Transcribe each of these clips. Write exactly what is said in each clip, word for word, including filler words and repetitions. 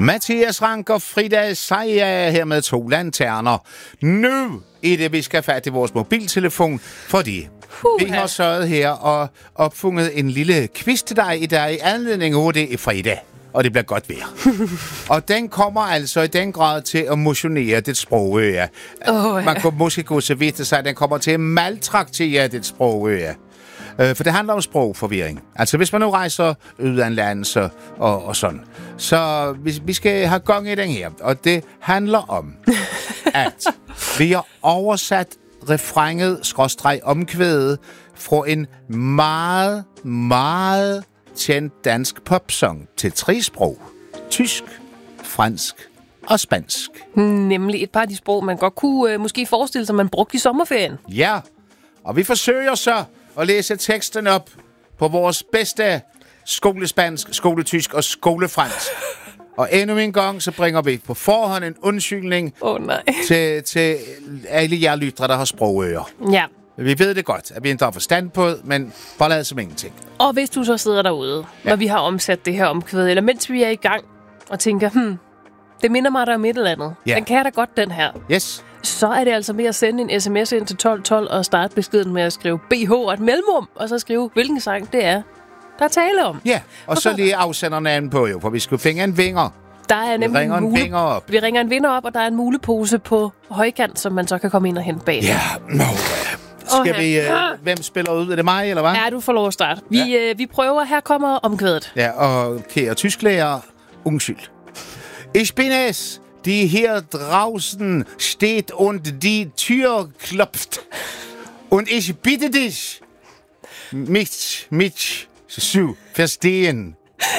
Mathias Rank og Frida Sejer her med to lanterner. Nu er det, vi skal have fat i vores mobiltelefon, fordi uh, vi har sørget her og opfundet en lille quiz til dig i dag i anledning af det i fredag. Og det bliver godt vejr. Og den kommer altså i den grad til at motionere dit sprogøre. Oh, Man kan måske gå så vidt at sige, at den kommer til at maltraktere dit sprogøre. For det handler om sprogforvirring. Altså hvis man nu rejser ud af en land så, og, og sådan, så vi, vi skal have gang i den her. Og det handler om, at vi har oversat refrænget skråstreg omkvædet fra en meget, meget kendt dansk popsang til tre sprog. Tysk, fransk og spansk. Nemlig et par af de sprog, man godt kunne øh, måske forestille sig, man brugte i sommerferien. Ja, og vi forsøger så at læse teksten op på vores bedste skolespansk, skoletysk og skolefransk. Og endnu en gang, så bringer vi på forhånd en undskyldning oh, nej. til, til alle jer lyttere, der har sprogører. Ja. Vi ved det godt, at vi ikke har forstand på det, men bare lad som ingenting. Og hvis du så sidder derude, ja. når vi har omsat det her omkvæd, eller mens vi er i gang, og tænker, hmm, det minder mig der om et eller andet. Ja. Den kan jeg da godt, den her. Yes. Så er det altså med at sende en sms ind til tolv tolv og starte beskeden med at skrive B H og et mellemrum, og så skrive, hvilken sang det er, der er tale om. Ja, og, og så, så lige afsendernavn på jo, for vi skulle finde en vinger. Der er nemlig vi ringer en mule... vinger op. Vi ringer en vinder op, og der er en mulepose på højkant, som man så kan komme ind og hente bag. Ja, no. Skal vi... Øh, hvem spiller ud? Er det mig, eller hvad? Ja, du får lov at starte. Vi, ja. øh, vi prøver. Her kommer omkvædet. Ja, og kære tysklærer, undskyld. Ich bin es, die hier draußen steht und die Tür klopft. Und ich bitte dich, mich, mich zu verstehen.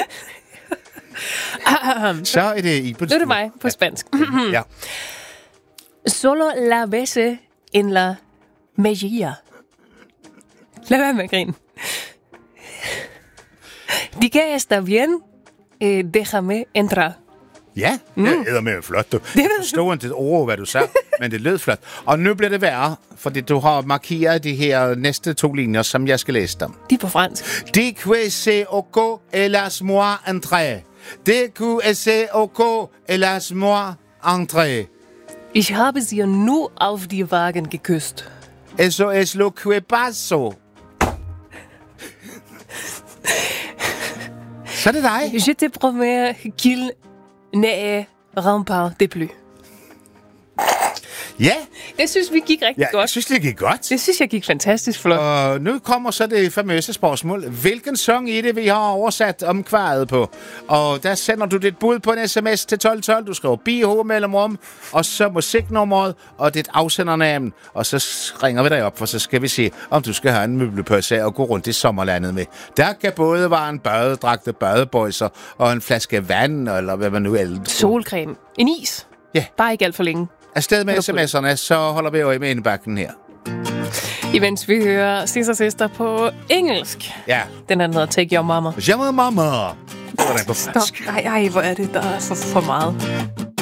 Så er det i på Nu er det mig på spansk. Ja. Solo la bese en la mejilla. Lad være med at grine. Diga está bien, eh, déjame entrar. Ja, mm. det er med flot, du. Det stod ikke et ord, hvad du sagde, men det lød flot. Og nu bliver det værre, fordi du har markeret de her næste to linjer, som jeg skal læse dem. De er på fransk. De quese oko elas moi entre. De quese oko elas moi entre. Ich habe sie nur auf die Wagen geküsst. Eso es lo que paso. Så er det dig. Je te promets qu'il ne rempart de plus. Ja. Det synes vi gik rigtig ja, godt. Jeg synes, det gik godt. Det synes jeg gik fantastisk flot. Og nu kommer så det famøse spørgsmål. Hvilken sang er det, vi har oversat omkvædet på? Og der sender du dit bud på en sms til tolv tolv. Du skriver B H mellemrum, og så musiknummeret og dit afsendernavn. Og så ringer vi dig op, for så skal vi se, om du skal have en møblepølse og gå rundt i sommerlandet med. Der kan både være en badedragte, badebøjser og en flaske vand, eller hvad man nu ellers. Solcreme. En is. Ja. Bare ikke alt for længe. Afsted med sms'erne, så holder vi øje med indbakken her. Imens vi hører Sister Sister på engelsk. Ja. Den anden hedder Take Your Mama. Your Mama. Det var den på fransk. Stop. Ej, ej, hvor er det, der er for, for meget.